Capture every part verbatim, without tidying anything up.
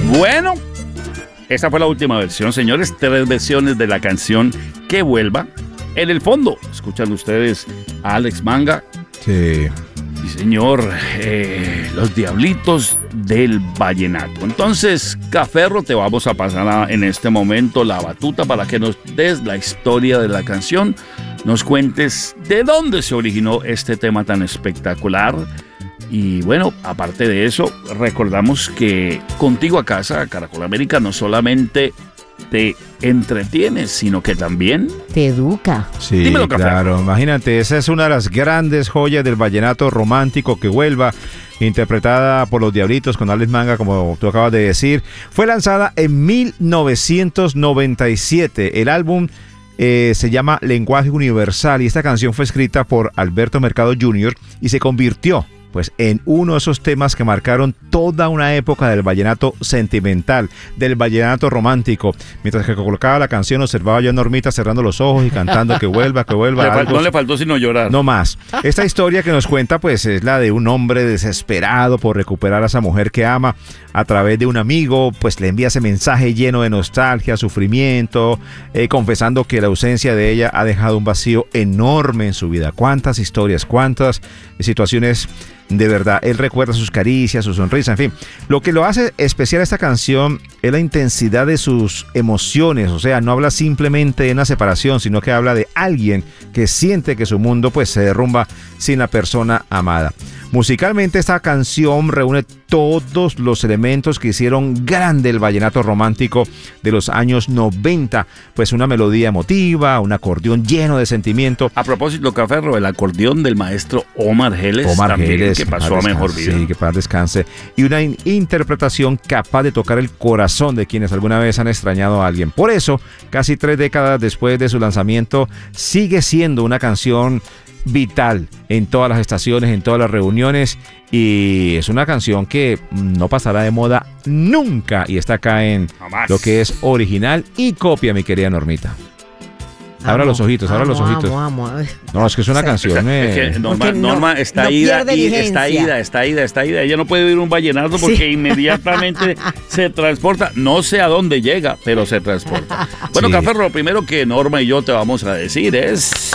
Bueno, esta fue la última versión, señores. Tres versiones de la canción Que Vuelva. En el fondo, escuchan ustedes a Alex Manga. Sí. Sí, señor. Eh, los Diablitos del Vallenato. Entonces, Caferro, te vamos a pasar a, en este momento la batuta para que nos des la historia de la canción. Nos cuentes de dónde se originó este tema tan espectacular. Y bueno, aparte de eso, recordamos que Contigo a Casa, Caracol América, no solamente te entretiene, sino que también te educa. Sí, Dímelo, Café. Claro, imagínate, esa es una de las grandes joyas del vallenato romántico, Que Vuelva, interpretada por los Diablitos con Alex Manga, como tú acabas de decir. Fue lanzada en mil novecientos noventa y siete. El álbum eh, se llama Lenguaje Universal y esta canción fue escrita por Alberto Mercado junior y se convirtió pues en uno de esos temas que marcaron toda una época del vallenato sentimental, del vallenato romántico. Mientras que colocaba la canción, observaba yo a Normita cerrando los ojos y cantando Que vuelva, que vuelva. Le fal- algo, no le faltó sino llorar. no más. Esta historia que nos cuenta pues es la de un hombre desesperado por recuperar a esa mujer que ama. A través de un amigo pues le envía ese mensaje lleno de nostalgia, sufrimiento, eh, confesando que la ausencia de ella ha dejado un vacío enorme en su vida. Cuántas historias, cuántas situaciones. De verdad, él recuerda sus caricias, su sonrisa, en fin. Lo que lo hace especial a esta canción es la intensidad de sus emociones. O sea, no habla simplemente de una separación, sino que habla de alguien que siente que su mundo pues se derrumba sin la persona amada. Musicalmente esta canción reúne todos los elementos que hicieron grande el vallenato romántico de los años noventa, pues una melodía emotiva, un acordeón lleno de sentimiento. A propósito, Caferro, el acordeón del maestro Omar Geles, Omar también, Geles, que pasó a mejor vida. Sí, que paz descanse. Y una in- interpretación capaz de tocar el corazón de quienes alguna vez han extrañado a alguien. Por eso, casi tres décadas después de su lanzamiento, sigue siendo una canción vital en todas las estaciones, en todas las reuniones, y es una canción que no pasará de moda nunca y está acá en Jamás. lo que es original y copia, mi querida Normita. Abra Amo, los ojitos, abra amo, los ojitos. Amo, amo. No, es que es una Sí. canción. Es eh, que Norma, Porque no- Norma está no ida, pierde y vigencia. está ida, está ida, está ida. Ella no puede oír un vallenato porque Sí. inmediatamente se transporta. No sé a dónde llega, pero se transporta. Bueno, Sí. Caferro, lo primero que Norma y yo te vamos a decir es...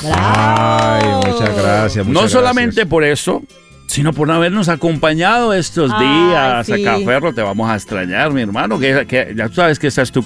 Ay, muchas gracias. Muchas no solamente gracias. por eso, sino por habernos acompañado estos Ay, días. sí. A Caferro te vamos a extrañar, mi hermano, que, que ya tú sabes que esa es tu